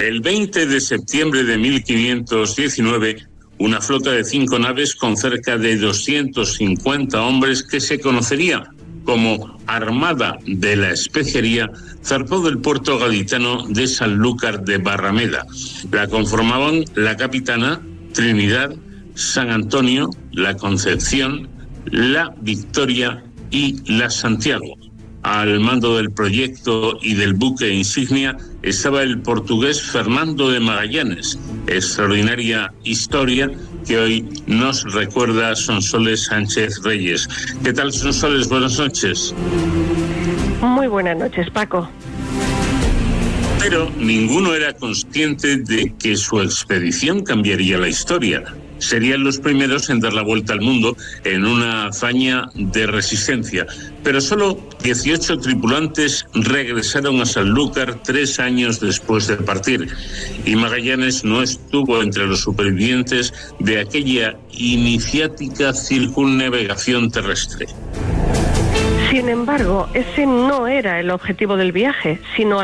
El 20 de septiembre de 1519, una flota de 5 naves con cerca de 250 hombres que se conocería como Armada de la Especería, zarpó del puerto gaditano de Sanlúcar de Barrameda. La conformaban la Capitana, Trinidad, San Antonio, la Concepción, la Victoria y la Santiago. Al mando del proyecto y del buque insignia estaba el portugués Fernando de Magallanes, extraordinaria historia que hoy nos recuerda Sonsoles Sánchez Reyes. ¿Qué tal, Sonsoles? Buenas noches. Muy buenas noches, Paco. Pero ninguno era consciente de que su expedición cambiaría la historia. Serían los primeros en dar la vuelta al mundo en una hazaña de resistencia. Pero solo 18 tripulantes regresaron a Sanlúcar 3 años después de partir. Y Magallanes no estuvo entre los supervivientes de aquella iniciática circunnavegación terrestre. Sin embargo, ese no era el objetivo del viaje, sino